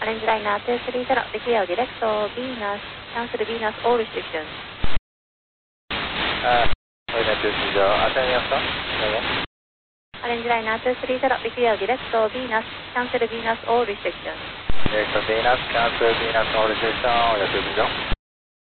Orange Liner 230, declare direct to Venus, cancel Venus all restrictions. Liner 230,当てみますか？ Orange Liner 230, declare direct to Venus, cancel Venus all restrictions. Direct to Venus, cancel Venus all restrictions, Liner 230.